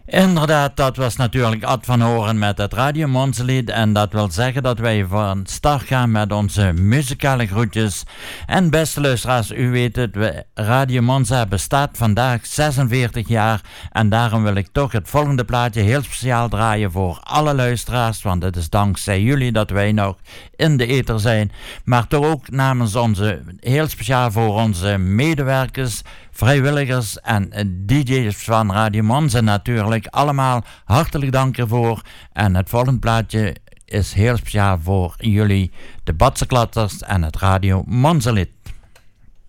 Inderdaad, dat was natuurlijk Ad van Horen met het Radio Monzelied. En dat wil zeggen dat wij van start gaan met onze muzikale groetjes. En beste luisteraars, u weet het, Radio Monza bestaat vandaag 46 jaar. En daarom wil ik toch het volgende plaatje heel speciaal draaien voor alle luisteraars. Want het is dankzij jullie dat wij nog in de ether zijn. Maar toch ook namens onze, heel speciaal voor onze medewerkers, vrijwilligers en DJ's van Radio Monza natuurlijk. Allemaal hartelijk dank ervoor. En het volgende plaatje is heel speciaal voor jullie, de Batsenklatters en het Radio Monza lied.